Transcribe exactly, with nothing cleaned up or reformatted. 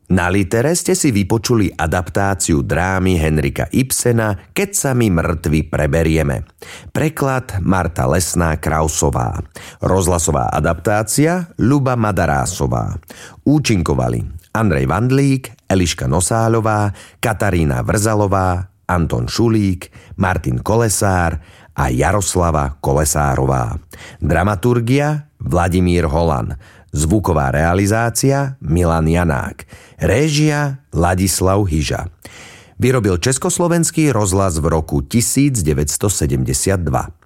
Na Litere ste si vypočuli adaptáciu drámy Henrika Ibsena Keď sa my mŕtvi preberieme. Preklad Marta Lesná-Krausová. Rozhlasová adaptácia Ľuba Madarásová. Účinkovali Andrej Vandlík, Eliška Nosáľová, Katarína Vrzalová, Anton Šulík, Martin Kolesár a Jaroslava Kolesárová. Dramaturgia Vladimír Holan. Zvuková realizácia Milan Janák. Réžia Ladislav Hyža. Vyrobil Československý rozhlas v roku devätnásť sedemdesiatdva.